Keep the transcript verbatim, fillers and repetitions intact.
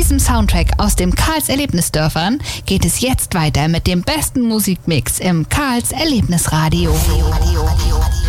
diesem Soundtrack aus dem Karls Erlebnisdörfern geht es jetzt weiter mit dem besten Musikmix im Karls Erlebnisradio. Radio, Radio, Radio.